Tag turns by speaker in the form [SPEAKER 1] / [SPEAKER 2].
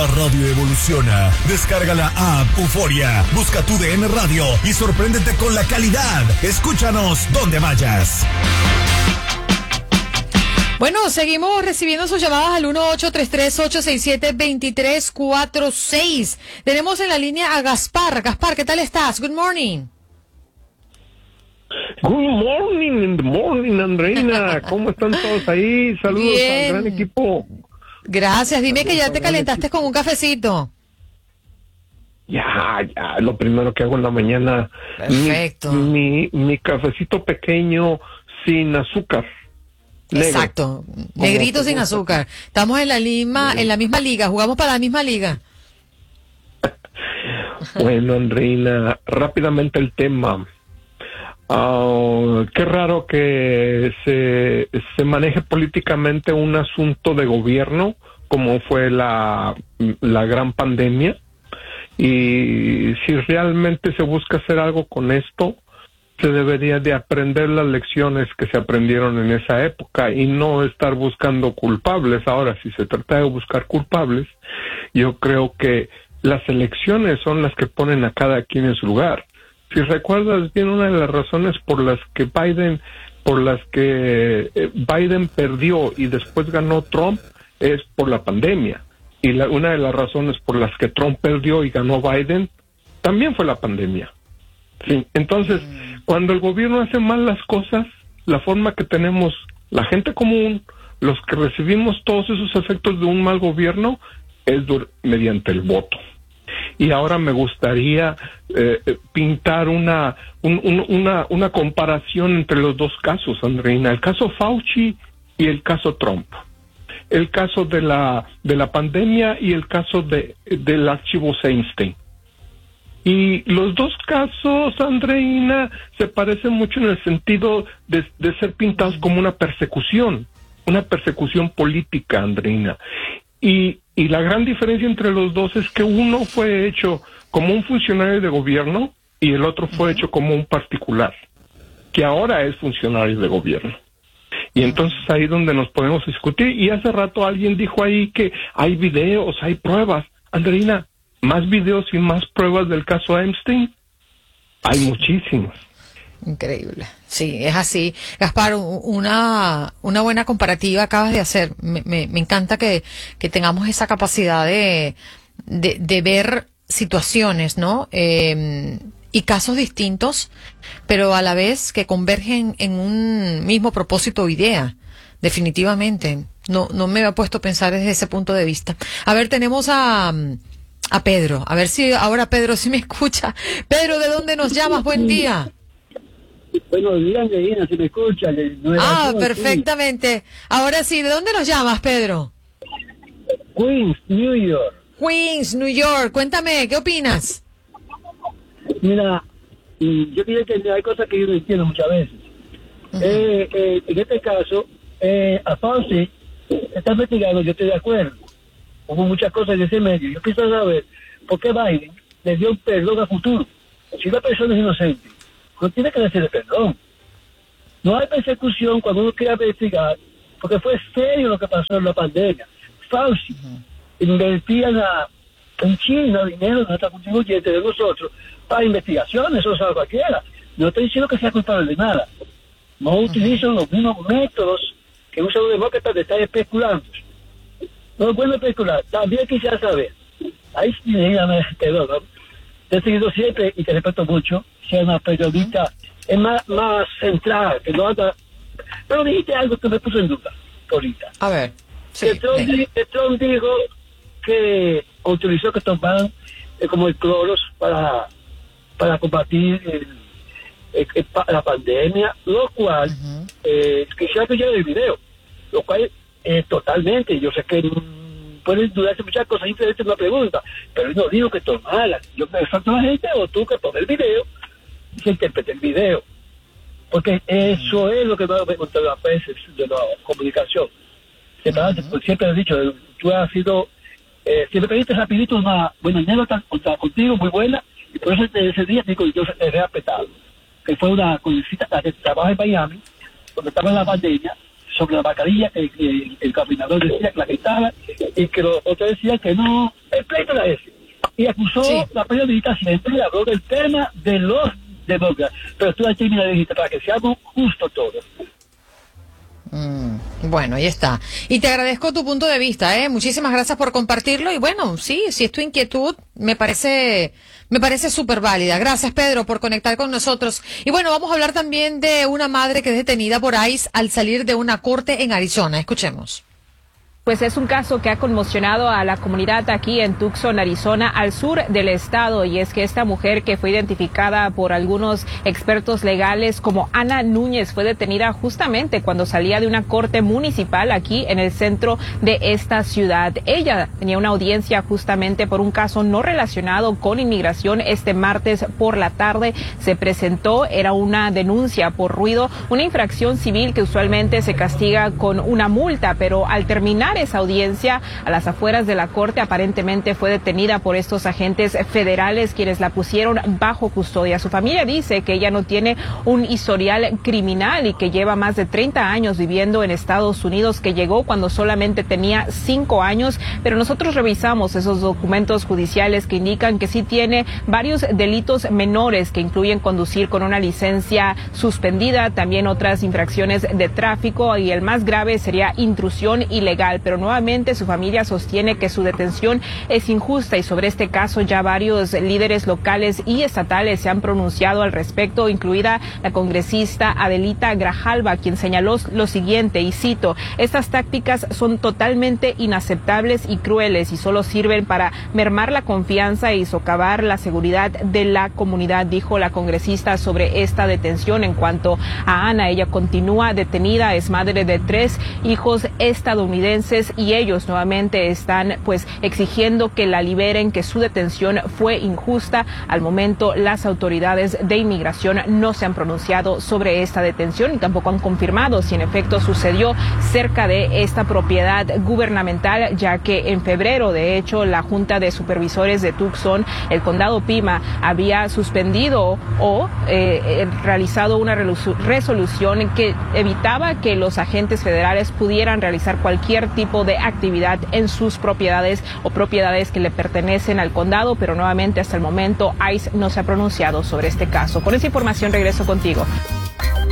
[SPEAKER 1] La radio evoluciona. Descarga la app Euforia. Busca tu DN Radio y sorpréndete con la calidad. Escúchanos donde vayas.
[SPEAKER 2] Bueno, seguimos recibiendo sus llamadas al 1-833-867-2346. Tenemos en la línea a Gaspar. Gaspar, ¿qué tal estás? Good morning.
[SPEAKER 3] Good morning, Andreina. ¿Cómo están todos ahí? Saludos
[SPEAKER 2] Bien.
[SPEAKER 3] al gran equipo.
[SPEAKER 2] Gracias. Dime
[SPEAKER 3] Saludos
[SPEAKER 2] que ya
[SPEAKER 3] al
[SPEAKER 2] te
[SPEAKER 3] gran
[SPEAKER 2] calentaste
[SPEAKER 3] equipo.
[SPEAKER 2] con un cafecito.
[SPEAKER 3] Ya, lo primero que hago en la mañana.
[SPEAKER 2] Perfecto.
[SPEAKER 3] Mi cafecito pequeño sin azúcar. Negro.
[SPEAKER 2] Exacto. Negrito
[SPEAKER 3] Como
[SPEAKER 2] sin
[SPEAKER 3] gusta.
[SPEAKER 2] azúcar. Estamos en la misma liga. Jugamos para la misma liga.
[SPEAKER 3] Bueno, Andreina, rápidamente el tema. Qué raro que se maneje políticamente un asunto de gobierno como fue la gran pandemia, y si realmente se busca hacer algo con esto, se debería de aprender las lecciones que se aprendieron en esa época y no estar buscando culpables. Ahora, si se trata de buscar culpables, yo creo que las elecciones son las que ponen a cada quien en su lugar. Si recuerdas bien, una de las razones por las que Biden perdió y después ganó Trump es por la pandemia. Y una de las razones por las que Trump perdió y ganó Biden también fue la pandemia. Sí, entonces, cuando el gobierno hace mal las cosas, la forma que tenemos la gente común, los que recibimos todos esos efectos de un mal gobierno, es mediante el voto. Y ahora me gustaría pintar una comparación entre los dos casos, Andreina, el caso Fauci y el caso Trump, el caso de la pandemia y el caso del archivo Einstein. Y los dos casos, Andreina, se parecen mucho en el sentido de ser pintados como una persecución política, Andreina. Y la gran diferencia entre los dos es que uno fue hecho como un funcionario de gobierno y el otro fue hecho como un particular, que ahora es funcionario de gobierno. Y entonces ahí es donde nos podemos discutir. Y hace rato alguien dijo ahí que hay videos, hay pruebas. Andreina, ¿más videos y más pruebas del caso Epstein? Hay muchísimos.
[SPEAKER 2] Increíble. Sí, es así. Gaspar, una buena comparativa acabas de hacer. Me encanta que tengamos esa capacidad de ver situaciones, ¿no? Y casos distintos, pero a la vez que convergen en un mismo propósito o idea. Definitivamente. No me había puesto a pensar desde ese punto de vista. A ver, tenemos a Pedro. A ver si ahora Pedro sí me escucha. Pedro, ¿de dónde nos llamas? Buen día.
[SPEAKER 4] Buenos días, Medina, si me escucha.
[SPEAKER 2] Perfectamente. Sí. Ahora sí, ¿de dónde nos llamas, Pedro?
[SPEAKER 4] Queens, New York.
[SPEAKER 2] Queens, New York. Cuéntame, ¿qué opinas?
[SPEAKER 4] Mira, yo diría que hay cosas que yo no entiendo muchas veces. En este caso, a Fauci está investigando, yo estoy de acuerdo. Hubo muchas cosas en ese medio. Yo quisiera saber por qué Biden le dio un perdón a futuro. Si una persona es inocente, no tiene que decirle perdón. No hay persecución cuando uno quiera investigar, porque fue serio lo que pasó en la pandemia. Fauci invertía en China dinero de nuestra contribuyente, de nosotros, para investigaciones, eso sabe cualquiera. No estoy diciendo que sea culpable de nada. No utilizan los mismos métodos que usan los demócratas de estar especulando. No es bueno especular. También quisiera saber, ahí sí, dígame, perdón, ¿no? Te he seguido siempre y te respeto mucho, ser una periodista es más central, que no anda. Pero dijiste algo que me puso en duda ahorita.
[SPEAKER 2] A ver. Sí,
[SPEAKER 4] Trump dijo que autorizó que tomaran como el cloro para combatir la pandemia, lo cual quisiera que yo el video, lo cual totalmente, yo sé que pueden dudarse muchas cosas, simplemente una pregunta, pero yo no digo que tomaran, yo me falta la gente o tú que tome el video y se interprete el video, porque eso es lo que me ha contado a veces de la comunicación. Siempre he dicho, tú has sido, si me pediste rapidito una buena anécdota contigo, muy buena, y por eso ese día digo, yo te he respetado, que fue una cita de trabajo en Miami, donde estaba en la pandemia, sobre la mascarilla, el caminador decía que la quitaba y que los otros decían que no, el pleito era ese. Y acusó la periodista siempre, habló del tema de los demócratas. Pero tú aquí me dijiste para que seamos justos todos.
[SPEAKER 2] Bueno, ahí está. Y te agradezco tu punto de vista, ¿eh? Muchísimas gracias por compartirlo. Y bueno, sí, si es tu inquietud, me parece súper válida. Gracias, Pedro, por conectar con nosotros. Y bueno, vamos a hablar también de una madre que es detenida por ICE al salir de una corte en Arizona. Escuchemos.
[SPEAKER 5] Pues es un caso que ha conmocionado a la comunidad aquí en Tucson, Arizona, al sur del estado, y es que esta mujer, que fue identificada por algunos expertos legales como Ana Núñez, fue detenida justamente cuando salía de una corte municipal aquí en el centro de esta ciudad. Ella tenía una audiencia justamente por un caso no relacionado con inmigración. Este martes por la tarde se presentó, era una denuncia por ruido, una infracción civil que usualmente se castiga con una multa, pero al terminar esa audiencia a las afueras de la corte, aparentemente fue detenida por estos agentes federales, quienes la pusieron bajo custodia. Su familia dice que ella no tiene un historial criminal y que lleva más de 30 años viviendo en Estados Unidos, que llegó cuando solamente tenía 5 años, pero nosotros revisamos esos documentos judiciales que indican que sí tiene varios delitos menores, que incluyen conducir con una licencia suspendida, también otras infracciones de tráfico, y el más grave sería intrusión ilegal. Pero nuevamente su familia sostiene que su detención es injusta, y sobre este caso ya varios líderes locales y estatales se han pronunciado al respecto, incluida la congresista Adelita Grijalva, quien señaló lo siguiente, y cito: estas tácticas son totalmente inaceptables y crueles y solo sirven para mermar la confianza y socavar la seguridad de la comunidad, dijo la congresista sobre esta detención. En cuanto a Ana, ella continúa detenida, es madre de 3 hijos estadounidenses, y ellos nuevamente están pues exigiendo que la liberen, que su detención fue injusta. Al momento las autoridades de inmigración no se han pronunciado sobre esta detención y tampoco han confirmado si en efecto sucedió cerca de esta propiedad gubernamental, ya que en febrero, de hecho, la Junta de Supervisores de Tucson, el condado Pima, había suspendido o realizado una resolución que evitaba que los agentes federales pudieran realizar cualquier tipo de actividad en sus propiedades o propiedades que le pertenecen al condado, pero nuevamente hasta el momento ICE no se ha pronunciado sobre este caso. Con esa información regreso contigo.